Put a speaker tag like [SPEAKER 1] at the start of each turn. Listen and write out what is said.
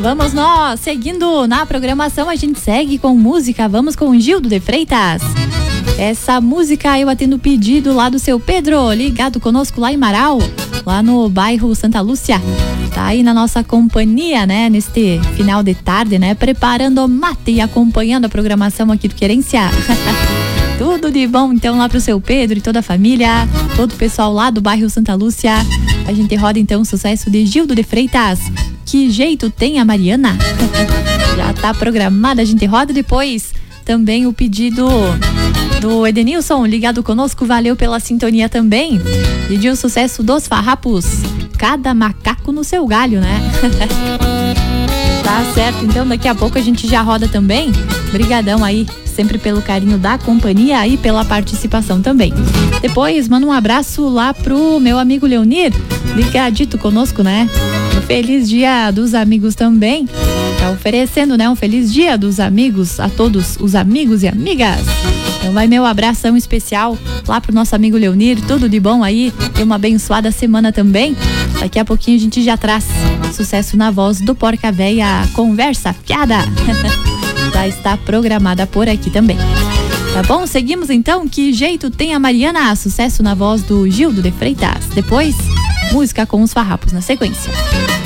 [SPEAKER 1] Vamos nós, seguindo na programação, a gente segue com música. Vamos com Gildo de Freitas. Essa música eu atendo pedido lá do seu Pedro, ligado conosco lá em Marau, lá no bairro Santa Lúcia. Tá aí na nossa companhia, né, neste final de tarde, né, preparando o mate e acompanhando a programação aqui do Querência. Tudo de bom, então, lá pro seu Pedro e toda a família, todo o pessoal lá do bairro Santa Lúcia. A gente roda, então, o sucesso de Gildo de Freitas. Que jeito tem a Mariana? Já tá programada, a gente roda depois. Também o pedido do Edenilson, ligado conosco, valeu pela sintonia também. Pediu o sucesso dos Farrapos. Cada macaco no seu galho, né? Tá certo, então daqui a pouco a gente já roda também. Brigadão aí, sempre pelo carinho da companhia e pela participação também. Depois, manda um abraço lá pro meu amigo Leonir, ligadito conosco, né? Um feliz dia dos amigos também. Tá oferecendo, né? Um feliz dia dos amigos a todos os amigos e amigas. Então vai meu abração especial lá pro nosso amigo Leonir, tudo de bom aí, e uma abençoada semana também. Daqui a pouquinho a gente já traz sucesso na voz do Porca Véia, Conversa Fiada. Já está programada por aqui também. Tá bom? Seguimos então. Que jeito tem a Mariana? Sucesso na voz do Gildo de Freitas. Depois, música com os Farrapos na sequência.